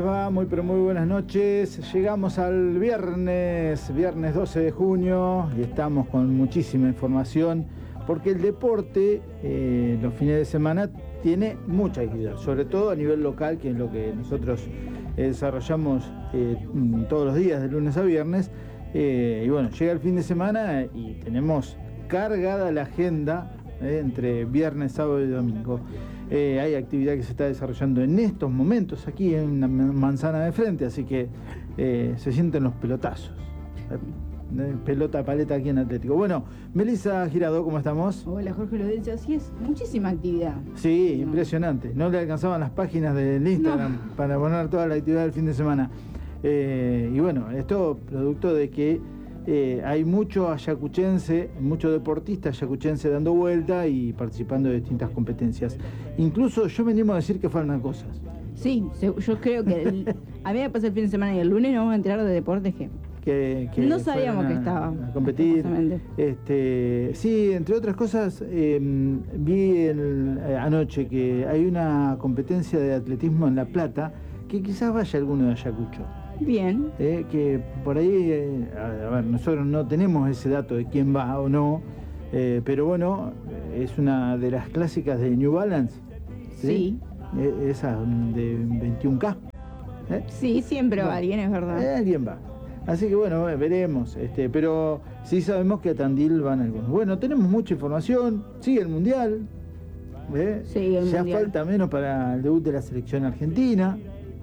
Muy pero muy buenas noches. Llegamos al viernes 12 de junio y estamos con muchísima información porque el deporte los fines de semana tiene mucha actividad, sobre todo a nivel local, que es lo que nosotros desarrollamos todos los días de lunes a viernes. Y bueno, llega el fin de semana y tenemos cargada la agenda entre viernes, sábado y domingo. Hay actividad que se está desarrollando en estos momentos aquí en la manzana de frente, así que se sienten los pelotazos. Pelota paleta aquí en Atlético. Bueno, Melissa Girado, ¿cómo estamos? Hola, Jorge Lodencio. Así es, muchísima actividad. Sí, impresionante. No le alcanzaban las páginas del Instagram para poner toda la actividad del fin de semana. Y bueno, esto producto de que hay mucho ayacuchense, mucho deportista ayacuchense dando vuelta y participando de distintas competencias. Incluso yo me animo a decir que faltan cosas. Sí, yo creo que a mí me pasa el fin de semana y el lunes nos vamos a enterar de deportes que no sabíamos que estaba a competir. Sí, entre otras cosas, vi anoche que hay una competencia de atletismo en La Plata, que quizás vaya alguno de Ayacucho. Bien. Que por ahí, a ver, nosotros no tenemos ese dato de quién va o no, pero bueno, es una de las clásicas de New Balance. Sí. Esa de 21K. Sí, siempre va alguien, es verdad. Alguien va. Así que bueno, veremos. Pero sí sabemos que a Tandil van algunos. Bueno, tenemos mucha información. Sigue el Mundial. Sí, el ya Mundial. Falta menos para el debut de la selección argentina.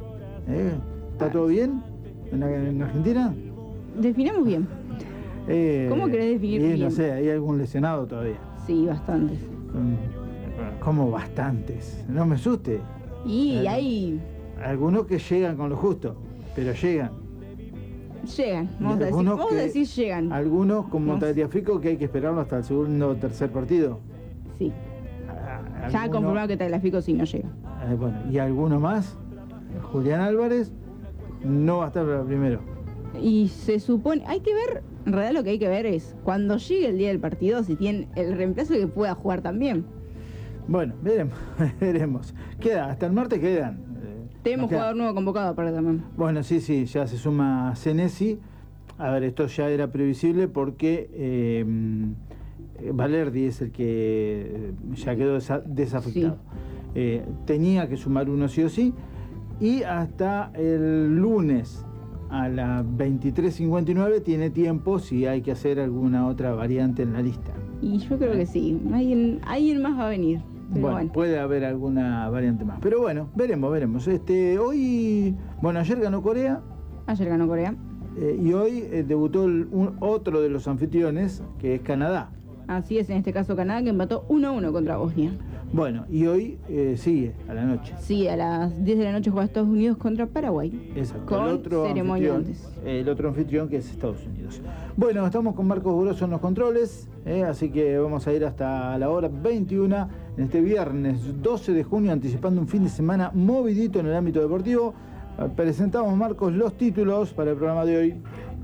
¿Está todo bien en Argentina? Definamos bien. ¿Cómo querés definir bien? No sé, ¿hay algún lesionado todavía? Sí, bastantes. ¿Cómo bastantes? No me asuste. Y hay... Algunos que llegan con lo justo, pero llegan. Llegan, vamos a decir llegan. Algunos, como Tagliafico, que hay que esperarlo hasta el segundo o tercer partido. Sí. Ya confirmado que Tagliafico sí no llega. Bueno, y alguno más, Julián Álvarez, no va a estar para el primero. Y se supone, hay que ver, en realidad lo que hay que ver es, cuando llegue el día del partido, si tiene el reemplazo que pueda jugar también. Bueno, veremos. Hasta el martes quedan. Tenemos jugador nuevo convocado para también. Bueno, sí, ya se suma Senesi. A ver, esto ya era previsible porque Valerdi es el que ya quedó desafectado. Sí. Tenía que sumar uno sí o sí. Y hasta el lunes a las 23:59 tiene tiempo si hay que hacer alguna otra variante en la lista. Y yo creo que sí. Alguien más va a venir. Bueno, puede haber alguna variante más. Pero bueno, veremos. Hoy, ayer ganó Corea. Y hoy debutó otro de los anfitriones, que es Canadá. Así es, en este caso Canadá, que empató 1-1 contra Bosnia. Bueno, y hoy sigue a la noche. Sí, a las 10 de la noche juega Estados Unidos contra Paraguay. Exacto. Con ceremonia antes. El otro anfitrión, que es Estados Unidos. Bueno, estamos con Marcos Grosso en los controles, así que vamos a ir hasta la hora 21 en este viernes 12 de junio, anticipando un fin de semana movidito en el ámbito deportivo. Presentamos, Marcos, los títulos para el programa de hoy.